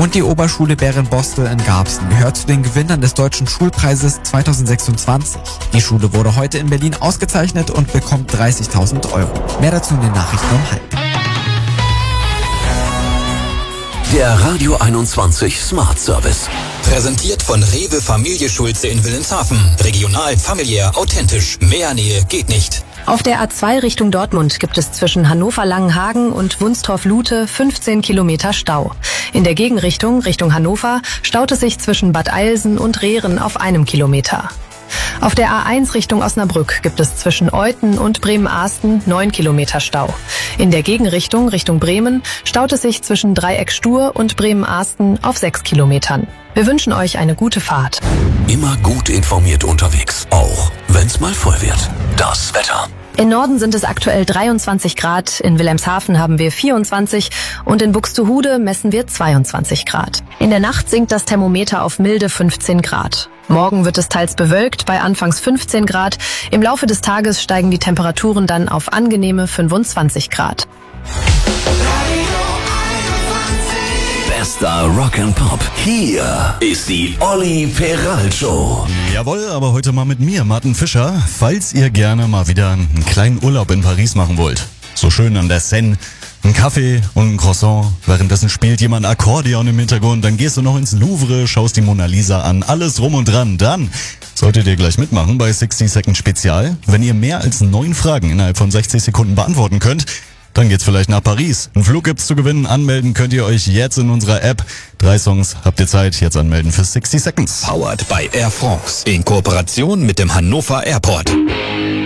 Und die Oberschule Bärenbostel in Garbsen gehört zu den Gewinnern des Deutschen Schulpreises 2026. Die Schule wurde heute in Berlin ausgezeichnet und bekommt 30.000 Euro. Mehr dazu in den Nachrichten um 12:30. Der Radio 21 Smart Service. Präsentiert von Rewe Familie Schulze in Wilhelmshaven. Regional, familiär, authentisch. Mehr Nähe geht nicht. Auf der A2 Richtung Dortmund gibt es zwischen Hannover-Langenhagen und Wunstorf-Lute 15 Kilometer Stau. In der Gegenrichtung, Richtung Hannover, staut es sich zwischen Bad Eilsen und Rehren auf 1 Kilometer. Auf der A1 Richtung Osnabrück gibt es zwischen Euthen und Bremen-Ahsten 9 Kilometer Stau. In der Gegenrichtung, Richtung Bremen, staut es sich zwischen Dreieck Stur und Bremen-Ahsten auf 6 Kilometern. Wir wünschen euch eine gute Fahrt. Immer gut informiert unterwegs, auch wenn's mal voll wird. Das Wetter. Im Norden sind es aktuell 23 Grad, in Wilhelmshaven haben wir 24 und in Buxtehude messen wir 22 Grad. In der Nacht sinkt das Thermometer auf milde 15 Grad. Morgen wird es teils bewölkt bei anfangs 15 Grad. Im Laufe des Tages steigen die Temperaturen dann auf angenehme 25 Grad. Bester Rock'n'Pop. Hier ist die Olli Peral Show. Jawohl, aber heute mal mit mir, Martin Fischer. Falls ihr gerne mal wieder einen kleinen Urlaub in Paris machen wollt. So schön an der Seine. Ein Kaffee und ein Croissant. Währenddessen spielt jemand Akkordeon im Hintergrund. Dann gehst du noch ins Louvre, schaust die Mona Lisa an. Alles drum und dran. Dann solltet ihr gleich mitmachen bei 60 Second Spezial. Wenn ihr mehr als 9 Fragen innerhalb von 60 Sekunden beantworten könnt, dann geht's vielleicht nach Paris. Einen Flug gibt's zu gewinnen. Anmelden könnt ihr euch jetzt in unserer App. 3 Songs habt ihr Zeit. Jetzt anmelden für 60 Seconds. Powered by Air France. In Kooperation mit dem Hannover Airport.